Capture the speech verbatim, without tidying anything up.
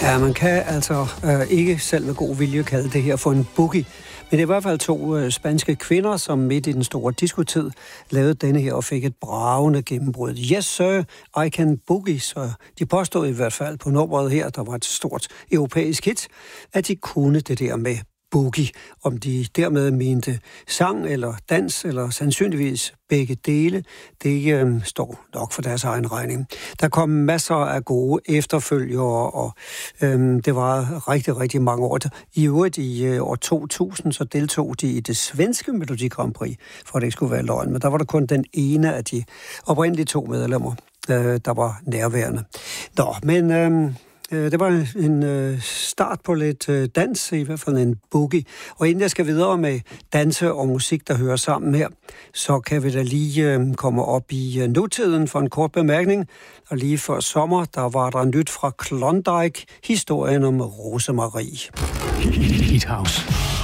Ja, man kan altså øh, ikke selv med god vilje kalde det her for en boogie. Men det er i hvert fald to øh, spanske kvinder, som midt i den store diskotid lavede denne her og fik et bragende gennembrud. Yes, sir, I can boogie. Så de påstod i hvert fald på nummeret her, der var et stort europæisk hit, at de kunne det der med boogie. Om de dermed mente sang eller dans, eller sandsynligvis begge dele, det øh, står nok for deres egen regning. Der kom masser af gode efterfølgere, og øh, det var rigtig, rigtig mange år. I øvrigt i øh, år to tusind, så deltog de i det svenske Melodi Grand Prix, for det ikke skulle være løgn, men der var der kun den ene af de oprindelige to medlemmer, øh, der var nærværende. Nå, men... Øh, Det var en start på lidt dans, i hvert fald en boogie. Og inden jeg skal videre med danse og musik, der hører sammen her, så kan vi da lige komme op i nutiden for en kort bemærkning. Og lige før sommer, der var der nyt fra Klondike, historien om Rosemarie. Hit House